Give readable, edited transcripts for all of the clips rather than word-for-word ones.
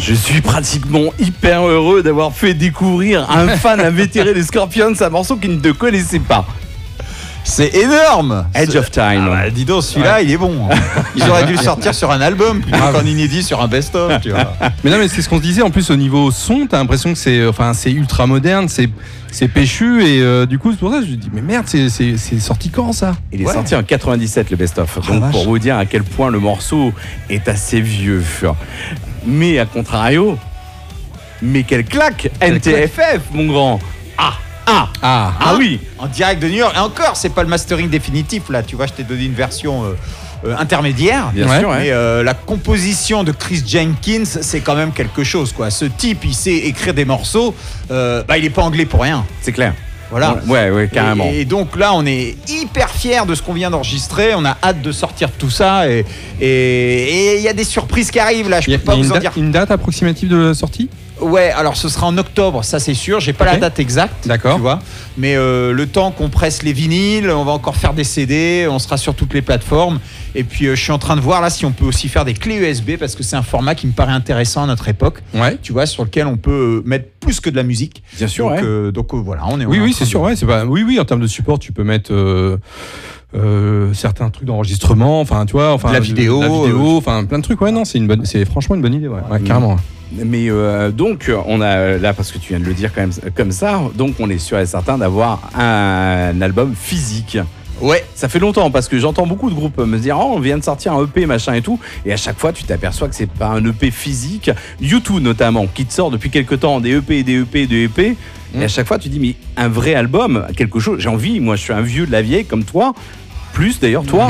Je suis pratiquement hyper heureux d'avoir fait découvrir un fan invétéré des Scorpions un morceau qu'il ne connaissait pas. C'est énorme. Edge of Time. Ah bah, dis donc, celui-là, il est bon. Ils auraient dû le sortir sur un album plutôt qu'en inédit sur un best-of, tu vois. Mais non, mais c'est ce qu'on se disait. En plus, au niveau son, t'as l'impression que c'est ultra moderne, c'est péchu. Et du coup, c'est pour ça que je me dis, mais merde, c'est sorti quand ça? Il est sorti en 97, le best-of. Donc, pour vous dire à quel point le morceau est assez vieux. Mais à contrario, mais quelle claque, NTFF, mon grand. Ah oui. En direct de New York. Et encore, c'est pas le mastering définitif là. Tu vois, je t'ai donné une version intermédiaire. Bien sûr. Mais la composition de Chris Jenkins, c'est quand même quelque chose, quoi. Ce type, il sait écrire des morceaux. Il est pas anglais pour rien. C'est clair. Voilà. Ouais, carrément. Et donc là, on est hyper fiers de ce qu'on vient d'enregistrer. On a hâte de sortir tout ça. Et il y a des surprises qui arrivent là. Je peux pas vous en dire. Une date approximative de la sortie? Ouais, alors ce sera en octobre, ça c'est sûr. J'ai pas la date exacte, d'accord. Tu vois. Mais le temps qu'on presse les vinyles, on va encore faire des CD, on sera sur toutes les plateformes. Et puis je suis en train de voir là si on peut aussi faire des clés USB parce que c'est un format qui me paraît intéressant à notre époque. Ouais. Tu vois, sur lequel on peut mettre plus que de la musique. Bien sûr. Donc voilà, on est. Oui, c'est sûr. Ouais, c'est pas. Oui, en termes de support, tu peux mettre. Certains trucs d'enregistrement, enfin tu vois, la vidéo, enfin plein de trucs. Ouais, non, c'est franchement une bonne idée, ouais, carrément. Mais donc on a là, parce que tu viens de le dire quand même comme ça, donc on est sûr et certain d'avoir un album physique. Ouais, ça fait longtemps parce que j'entends beaucoup de groupes me dire on vient de sortir un EP machin et tout, et à chaque fois tu t'aperçois que c'est pas un EP physique. U2 notamment qui te sort depuis quelques temps des EP, des EP, des EP. Et à chaque fois tu dis mais un vrai album, quelque chose, j'ai envie, moi je suis un vieux de la vieille comme toi. Plus d'ailleurs toi.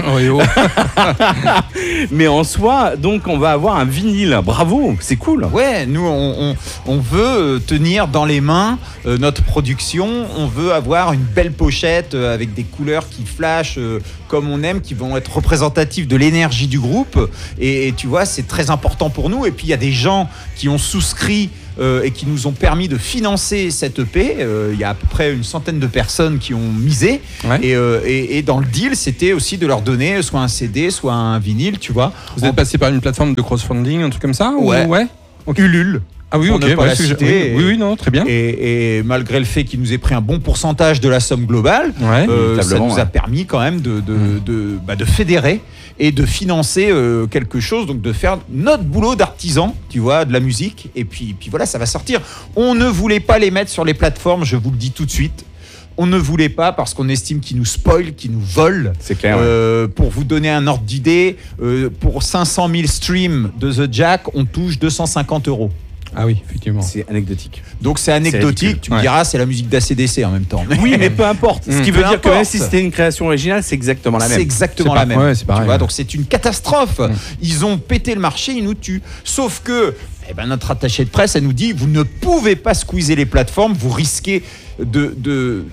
Mais en soi, donc on va avoir un vinyle. Bravo, c'est cool. Ouais, nous on veut tenir dans les mains notre production. On veut avoir une belle pochette avec des couleurs qui flashent comme on aime, qui vont être représentatives de l'énergie du groupe. Et tu vois, c'est très important pour nous. Et puis il y a des gens qui ont souscrit et qui nous ont permis de financer cette EP. Il y a à peu près une centaine de personnes qui ont misé. Ouais. Et dans le deal, c'était aussi de leur donner soit un CD, soit un vinyle, tu vois. Vous êtes passé par une plateforme de crowdfunding, un truc comme ça? Ouais. Okay. Ulule. Ah oui, ok, oui, non, très bien. Et malgré le fait qu'il nous ait pris un bon pourcentage de la somme globale, ça nous a permis quand même de fédérer et de financer quelque chose, donc de faire notre boulot d'artisan, tu vois, de la musique. Et puis voilà, ça va sortir. On ne voulait pas les mettre sur les plateformes, je vous le dis tout de suite. On ne voulait pas parce qu'on estime qu'ils nous spoilent, qu'ils nous volent. C'est clair. Pour vous donner un ordre d'idée, pour 500 000 streams de The Jack, on touche 250 €. Ah oui, effectivement. C'est anecdotique. Donc c'est anecdotique, tu me diras, c'est la musique d'ACDC en même temps. Oui, mais peu importe. Ce qui veut dire que même si c'était une création originale, c'est exactement la même. C'est exactement la même. Ouais, c'est pareil. Tu vois, donc c'est une catastrophe. Ils ont pété le marché, ils nous tuent. Sauf que notre attaché de presse, elle nous dit, vous ne pouvez pas squeezer les plateformes, vous risquez de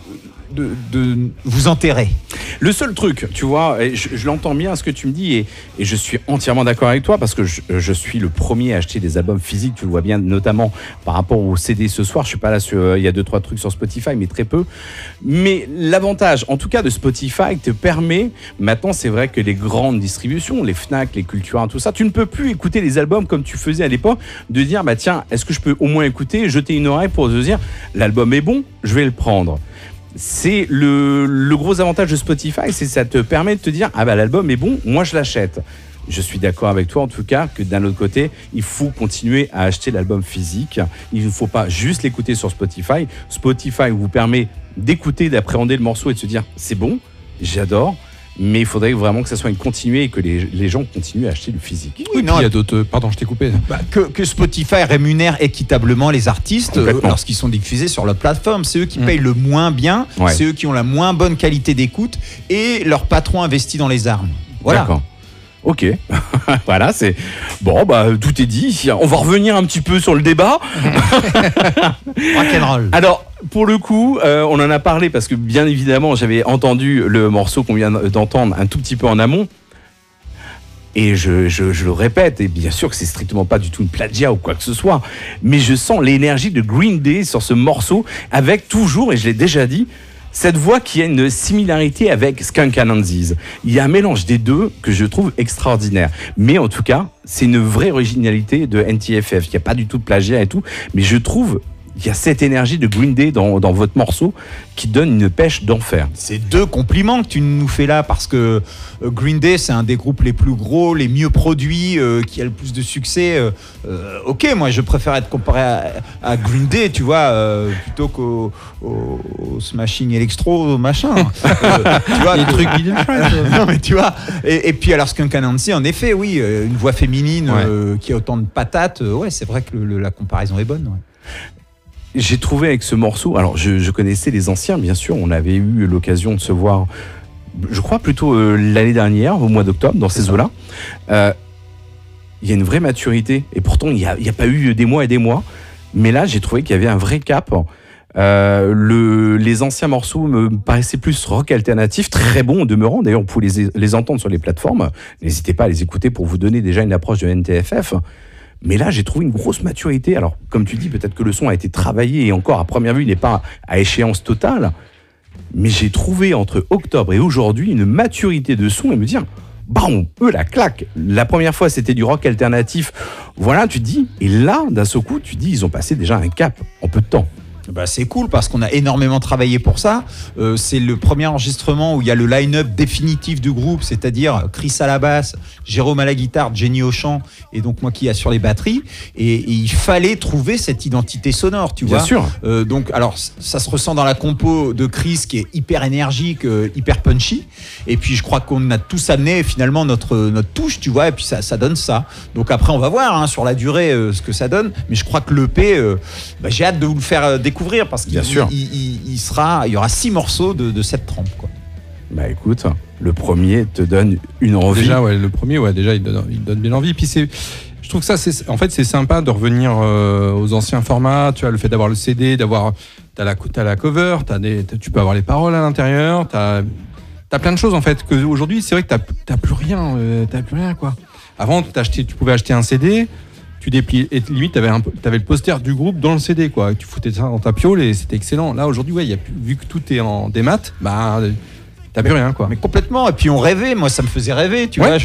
vous enterrer. Le seul truc, tu vois, et je l'entends bien ce que tu me dis, et je suis entièrement d'accord avec toi parce que je suis le premier à acheter des albums physiques, tu le vois bien, notamment par rapport au CD ce soir. Je suis pas là sur, il y a 2-3 trucs sur Spotify, mais très peu. Mais l'avantage, en tout cas, de Spotify te permet, maintenant c'est vrai que les grandes distributions, les Fnac, les Cultura, tout ça, tu ne peux plus écouter les albums comme tu faisais à l'époque, de dire, bah tiens, est-ce que je peux au moins écouter, jeter une oreille pour te dire, l'album est bon, je vais le prendre. C'est le gros avantage de Spotify, c'est que ça te permet de te dire ah bah l'album est bon, moi je l'achète. Je suis d'accord avec toi en tout cas que d'un autre côté, il faut continuer à acheter l'album physique. Il ne faut pas juste l'écouter sur Spotify. Spotify vous permet d'écouter, d'appréhender le morceau et de se dire c'est bon, j'adore. Mais il faudrait vraiment que ça soit une continuée et que les gens continuent à acheter le physique. Oui, non, il y a d'autres. Pardon, je t'ai coupé. Que Spotify rémunère équitablement les artistes lorsqu'ils sont diffusés sur leur plateforme. C'est eux qui payent le moins bien, c'est eux qui ont la moins bonne qualité d'écoute et leur patron investit dans les armes. Voilà. D'accord. Ok, voilà, c'est bon, bah tout est dit. On va revenir un petit peu sur le débat. Rock'n'roll. Alors, pour le coup, on en a parlé parce que bien évidemment, j'avais entendu le morceau qu'on vient d'entendre un tout petit peu en amont. Et je le répète, et bien sûr que c'est strictement pas du tout une plagiat ou quoi que ce soit, mais je sens l'énergie de Green Day sur ce morceau avec toujours, et je l'ai déjà dit, cette voix qui a une similarité avec Skunk Anansi's. Il y a un mélange des deux que je trouve extraordinaire. Mais en tout cas, c'est une vraie originalité de NTFF. Il n'y a pas du tout de plagiat et tout, mais je trouve il y a cette énergie de Green Day dans votre morceau qui donne une pêche d'enfer. C'est 2 compliments que tu nous fais là, parce que Green Day, c'est un des groupes les plus gros, les mieux produits, qui a le plus de succès. Ok, moi je préfère être comparé à Green Day, tu vois, plutôt qu'au Smashing Electro, machin. Tu vois, Les trucs non mais tu vois. Et puis alors Skunk Anansi, en effet, oui, une voix féminine qui a autant de patates. Ouais, c'est vrai que la comparaison est bonne. Ouais. J'ai trouvé avec ce morceau, alors je connaissais les anciens, bien sûr, on avait eu l'occasion de se voir, je crois plutôt l'année dernière, au mois d'octobre, dans ces eaux-là. Il y a une vraie maturité, et pourtant il n'y a pas eu des mois et des mois, mais là j'ai trouvé qu'il y avait un vrai cap. Les anciens morceaux me paraissaient plus rock alternatif, très bons au demeurant, d'ailleurs vous pouvez les entendre sur les plateformes, n'hésitez pas à les écouter pour vous donner déjà une approche de NTFF. Mais là, j'ai trouvé une grosse maturité. Alors, comme tu dis, peut-être que le son a été travaillé et encore, à première vue, il n'est pas à échéance totale. Mais j'ai trouvé entre octobre et aujourd'hui une maturité de son et me dire, bam, la claque. La première fois, c'était du rock alternatif. Voilà, tu te dis. Et là, d'un seul coup, tu te dis, ils ont passé déjà un cap en peu de temps. Bah, c'est cool parce qu'on a énormément travaillé pour ça. C'est le premier enregistrement où il y a le line-up définitif du groupe, c'est-à-dire Chris à la basse, Jérôme à la guitare, Jenny au chant et donc moi qui assure les batteries. Et il fallait trouver cette identité sonore, tu vois. Bien sûr. Donc, alors, ça se ressent dans la compo de Chris qui est hyper énergique, hyper punchy. Et puis, je crois qu'on a tous amené finalement notre touche, tu vois. Et puis, ça donne ça. Donc, après, on va voir sur la durée ce que ça donne. Mais je crois que l'EP, j'ai hâte de vous le faire découvrir parce qu'il y aura 6 morceaux de cette trempe, quoi. Bah écoute, le premier te donne une envie. Déjà, le premier, déjà, il donne bien envie. Puis je trouve que ça, c'est sympa de revenir aux anciens formats. Tu as le fait d'avoir le CD, t'as la cover, tu peux avoir les paroles à l'intérieur, t'as plein de choses en fait. Que aujourd'hui, c'est vrai que t'as plus rien, quoi. Avant, tu pouvais acheter un CD. Tu déplies et limite t'avais le poster du groupe dans le CD, quoi. Tu foutais ça dans ta piole et c'était excellent. Là aujourd'hui, vu que tout est en démat, t'as plus rien, quoi. Mais complètement. Et puis on rêvait. Moi, ça me faisait rêver. Tu vois,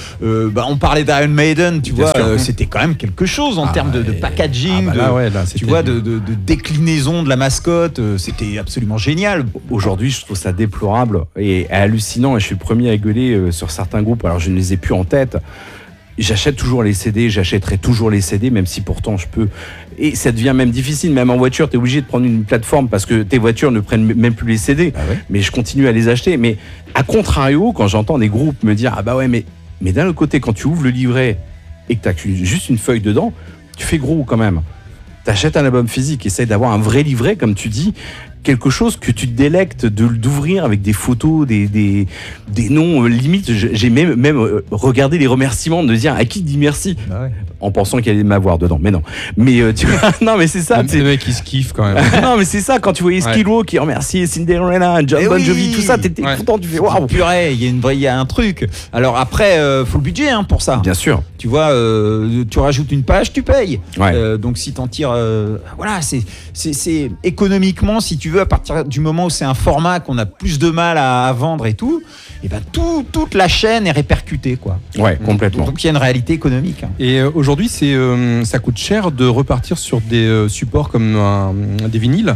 on parlait d'Iron Maiden. Tu vois, c'était quand même quelque chose en termes de packaging, tu vois, de déclinaison de la mascotte. C'était absolument génial. Aujourd'hui, je trouve ça déplorable et hallucinant. Et je suis le premier à gueuler sur certains groupes. Alors, je ne les ai plus en tête. J'achète toujours les CD, j'achèterai toujours les CD, même si pourtant je peux. Et ça devient même difficile, même en voiture, tu es obligé de prendre une plateforme parce que tes voitures ne prennent même plus les CD. Mais je continue à les acheter. Mais à contrario, quand j'entends des groupes me dire, mais d'un autre côté, quand tu ouvres le livret et que tu as juste une feuille dedans, tu fais gros quand même. Tu achètes un album physique, essaye d'avoir un vrai livret, comme tu dis. Quelque chose que tu te délectes d'ouvrir avec des photos, des noms limite. J'ai même regardé les remerciements, de dire à qui dit merci, en pensant qu'il allait m'avoir dedans. Mais non. Mais tu vois, non, mais c'est ça. Le mec qui se kiffe quand même. Non, mais c'est ça. Quand tu voyais Skid Row qui remerciait Cinderella, John Bon Jovi, tout ça, t'étais content. Tu fais waouh, purée, il y a un truc. Alors après, faut le budget pour ça. Bien sûr. Tu vois, tu rajoutes une page, tu payes. Donc si t'en tires, voilà, c'est économiquement, si tu veux, à partir du moment où c'est un format qu'on a plus de mal à vendre et tout, et ben toute la chaîne est répercutée, quoi. Ouais, complètement. Donc il y a une réalité économique. Et aujourd'hui, ça coûte cher de repartir sur des supports comme des vinyles.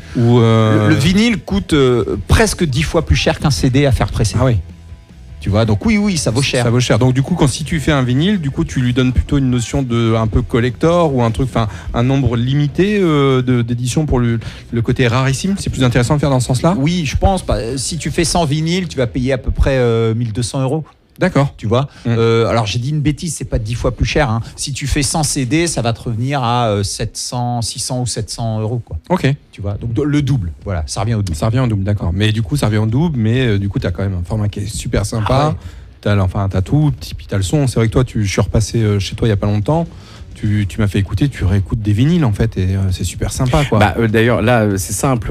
Le vinyle coûte presque 10 fois plus cher qu'un CD à faire presser. Ah oui. Tu vois, donc oui, ça vaut cher. Ça vaut cher. Donc du coup, si tu fais un vinyle, du coup, tu lui donnes plutôt une notion de un peu collector ou un truc, enfin, un nombre limité d'éditions pour le côté rarissime. C'est plus intéressant de faire dans ce sens-là. Oui, je pense. Si tu fais 100 vinyles, tu vas payer à peu près 1200 €. D'accord. Tu vois. Alors j'ai dit une bêtise, c'est pas 10 fois plus cher. Si tu fais 100 CD, ça va te revenir à 600 ou 700 €, quoi. Ok. Tu vois. Donc le double. Voilà, ça revient au double. Ça revient au double, d'accord. Mais du coup, ça revient au double, mais du coup, t'as quand même un format qui est super sympa. T'as tout, puis t'as le son. C'est vrai que toi, je suis repassé chez toi il y a pas longtemps. Tu m'as fait écouter, tu réécoutes des vinyles en fait, et c'est super sympa, quoi. D'ailleurs, là, c'est simple.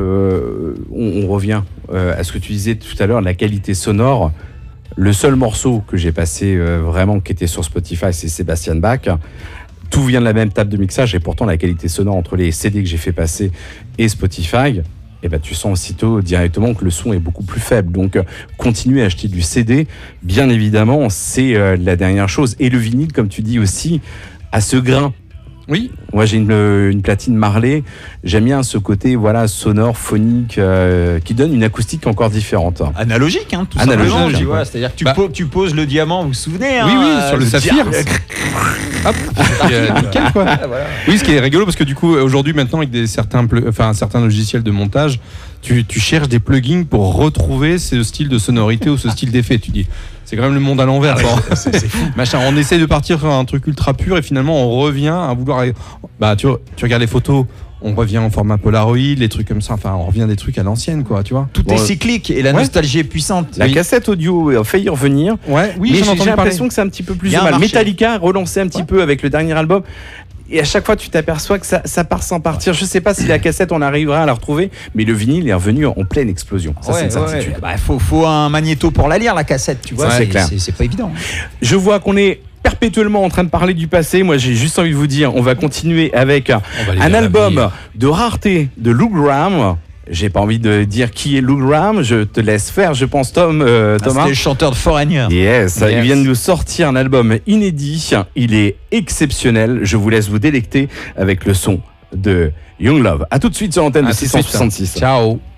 On revient à ce que tu disais tout à l'heure, la qualité sonore. Le seul morceau que j'ai passé vraiment qui était sur Spotify, c'est Sébastien Bach. Tout vient de la même table de mixage et pourtant la qualité sonore entre les CD que j'ai fait passer et Spotify, et ben tu sens aussitôt directement que le son est beaucoup plus faible. Donc continuer à acheter du CD, bien évidemment, c'est la dernière chose. Et le vinyle, comme tu dis aussi, à ce grain. Oui. Moi j'ai une platine Marley, j'aime bien ce côté sonore, phonique, qui donne une acoustique encore différente. Analogique, hein, tout Analogique, simplement. Tu ouais. vois, c'est-à-dire que tu poses le diamant, vous vous souvenez Oui, sur le saphir. diamant. Hop, nickel, quoi. Voilà. Oui, ce qui est rigolo, parce que du coup, aujourd'hui, maintenant, avec certains logiciels de montage, tu cherches des plugins pour retrouver ce style de sonorité ou ce style d'effet. Tu dis, c'est quand même le monde à l'envers. C'est fou. Machin, on essaie de partir sur un truc ultra pur et finalement on revient à vouloir. Bah, tu regardes les photos, on revient en format Polaroid, les trucs comme ça. Enfin, on revient des trucs à l'ancienne, quoi, tu vois. Tout est cyclique et la nostalgie est puissante. La cassette audio a failli y revenir. Ouais, oui, mais j'en ai j'ai entendu parler. l'impression que c'est un petit peu plus Il y a de un mal. marché. Metallica a relancé un petit peu avec le dernier album. Et à chaque fois, tu t'aperçois que ça part sans partir. Je sais pas si la cassette, on arrivera à la retrouver, mais le vinyle est revenu en pleine explosion. Ça, c'est une certitude. Bah, faut un magnéto pour la lire, la cassette, tu vois. Ça, c'est clair. C'est pas évident. Je vois qu'on est perpétuellement en train de parler du passé. Moi, j'ai juste envie de vous dire, on va continuer avec va aller un vers album l'avenir. de rareté de Lou Gramm. J'ai pas envie de dire qui est Lou Gramm. Je te laisse faire, je pense, Thomas. C'était le chanteur de Foreigner. Yes, il vient de nous sortir un album inédit. Il est exceptionnel. Je vous laisse vous délecter avec le son de Young Love. À tout de suite sur l'antenne de À tout de suite. 666. Ciao.